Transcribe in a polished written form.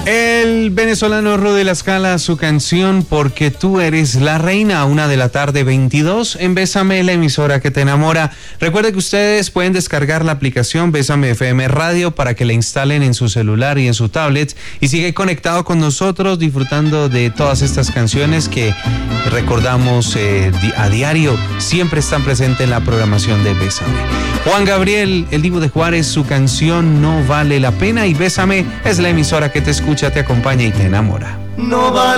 El venezolano Rudy La Scala, su canción Porque tú eres la reina, 1:22 en Bésame, la emisora que te enamora. Recuerde que ustedes pueden descargar la aplicación Bésame FM Radio para que la instalen en su celular y en su tablet y sigue conectado con nosotros disfrutando de todas estas canciones que recordamos a diario, siempre están presentes en la programación de Bésame. Juan Gabriel, el Divo de Juárez, su canción No vale la pena, y Bésame es la emisora que te escucha, te acompaña y te enamora. No vale